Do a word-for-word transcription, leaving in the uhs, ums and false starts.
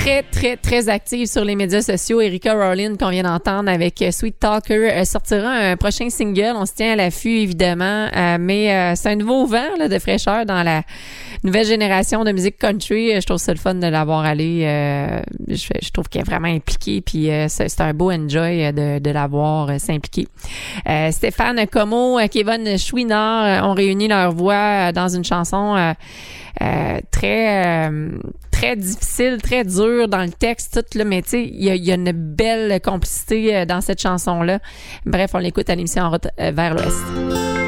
très, très, très active sur les médias sociaux. Erika Rowland, qu'on vient d'entendre avec Sweet Talker, euh, sortira un prochain single. On se tient à l'affût, évidemment. Euh, mais euh, c'est un nouveau vent là, de fraîcheur dans la nouvelle génération de musique country. Je trouve ça le fun de l'avoir allé. Euh, je, je trouve qu'elle est vraiment impliquée. Puis euh, c'est, c'est un beau enjoy de, de l'avoir euh, s'impliquer. Euh, Stéphane Comeau, Kevin Chouinard euh, ont réuni leur voix dans une chanson euh, euh, très... Euh, très difficile, très dur dans le texte, tout, là, mais tu sais, il y a, y a une belle complicité dans cette chanson-là. Bref, on l'écoute à l'émission En route vers l'Ouest.